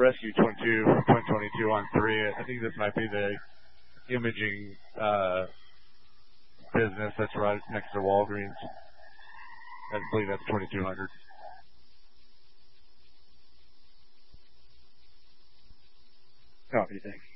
Rescue 22.22 on 3. I think this might be the imaging business that's right next to Walgreens. I believe that's 2200. Copy, thanks.